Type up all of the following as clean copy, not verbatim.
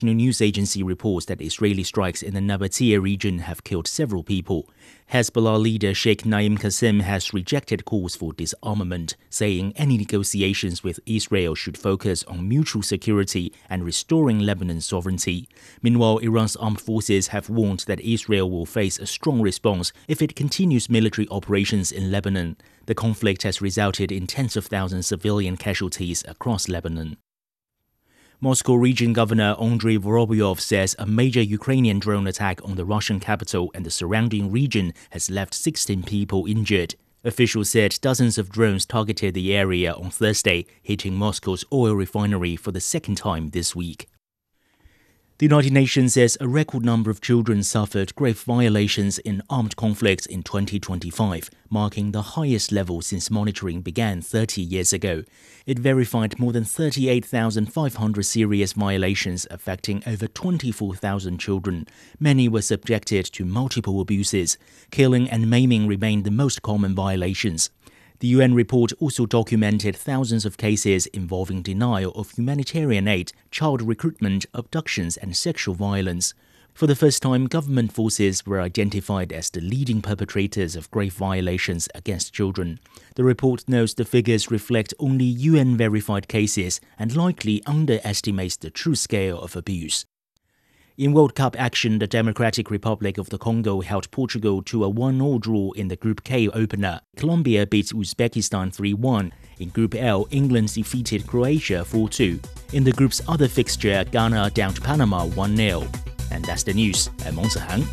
News agency reports that Israeli strikes in the Nabatea region have killed several people. Hezbollah leader Sheikh Naim Qassem has rejected calls for disarmament, saying any negotiations with Israel should focus on mutual security and restoring Lebanon's sovereignty. Meanwhile, Iran's armed forces have warned that Israel will face a strong response if it continues military operations in Lebanon. The conflict has resulted in tens of thousands of civilian casualties across Lebanon. Moscow Region Governor Andrei Vorobyov says a major Ukrainian drone attack on the Russian capital and the surrounding region has left 16 people injured. Officials said dozens of drones targeted the area on Thursday, hitting Moscow's oil refinery for the second time this week. The United Nations says a record number of children suffered grave violations in armed conflicts in 2025, marking the highest level since monitoring began 30 years ago. It verified more than 38,500 serious violations affecting over 24,000 children. Many were subjected to multiple abuses. Killing and maiming remain the most common violations. The UN report also documented thousands of cases involving denial of humanitarian aid, child recruitment, abductions, and sexual violence. For the first time, government forces were identified as the leading perpetrators of grave violations against children. The report notes the figures reflect only UN-verified cases and likely underestimates the true scale of abuse. In World Cup action, the Democratic Republic of the Congo held Portugal to a 1-1 draw in the Group K opener. Colombia beat Uzbekistan 3-1. In Group L, England defeated Croatia 4-2. In the group's other fixture, Ghana downed Panama 1-0. And that's the news. I'm Meng Zihang.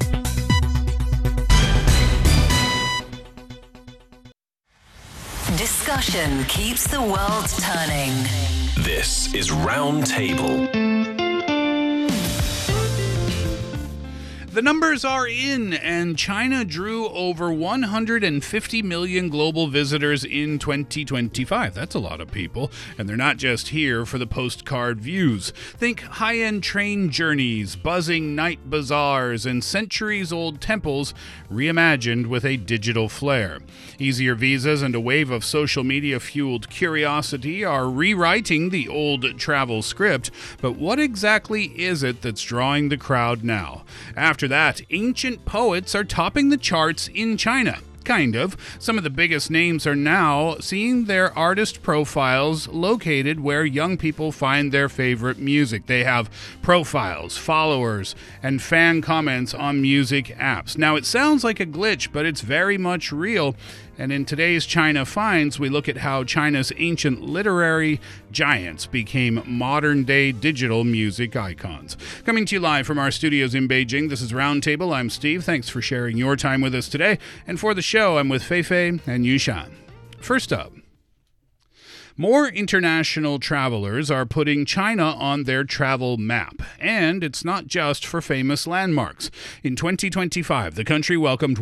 Discussion keeps the world turning. This is Roundtable. The numbers are in, and China drew over 150 million global visitors in 2025. That's a lot of people, and they're not just here for the postcard views. Think high-end train journeys, buzzing night bazaars, and centuries-old temples reimagined with a digital flair. Easier visas and a wave of social media-fueled curiosity are rewriting the old travel script, but what exactly is it that's drawing the crowd now? After that, ancient poets are topping the charts in China. Kind of. Some of the biggest names are now seeing their artist profiles located where young people find their favorite music. They have profiles, followers, and fan comments on music apps. Now, it sounds like a glitch, but it's very much real. And in today's China Finds, we look at how China's ancient literary giants became modern-day digital music icons. Coming to you live from our studios in Beijing, this is Roundtable. I'm Steve. Thanks for sharing your time with us today. And for the show, I'm with Feifei and Yushan. First up, more international travelers are putting China on their travel map, and it's not just for famous landmarks. In 2025, the country welcomed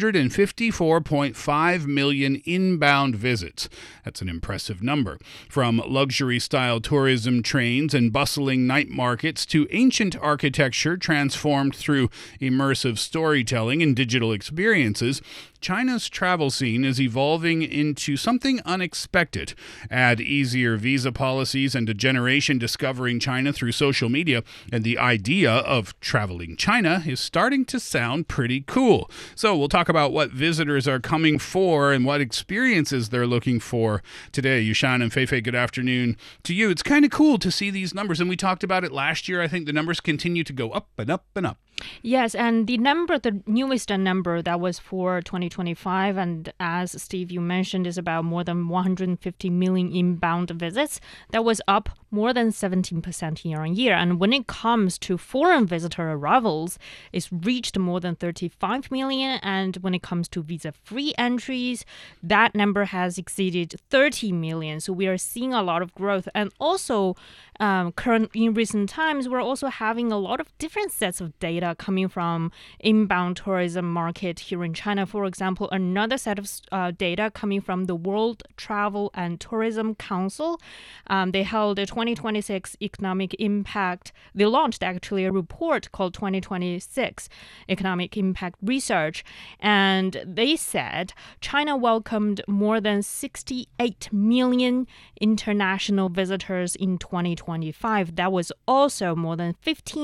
154.5 million inbound visits. That's an impressive number. From luxury-style tourism trains and bustling night markets to ancient architecture transformed through immersive storytelling and digital experiences, China's travel scene is evolving into something unexpected. Add easier visa policies and a generation discovering China through social media, and the idea of traveling China is starting to sound pretty cool. So we'll talk about what visitors are coming for and what experiences they're looking for today. Yushan and Feifei, good afternoon to you. It's kind of cool to see these numbers, and we talked about it last year. I think the numbers continue to go up and up and up. Yes, and the newest number that was for 2025, and as Steve, you mentioned, is about more than 150 million inbound visits. That was up more than 17% year on year. And when it comes to foreign visitor arrivals, it's reached more than 35 million. And when it comes to visa-free entries, that number has exceeded 30 million. So we are seeing a lot of growth. And also, in recent times, we're also having a lot of different sets of data coming from inbound tourism market here in China. For example, another set of data coming from the World Travel and Tourism Council. They held a 2026 economic impact. They launched actually a report called 2026 Economic Impact Research, and they said China welcomed more than 68 million international visitors in 2025. That was also more than 15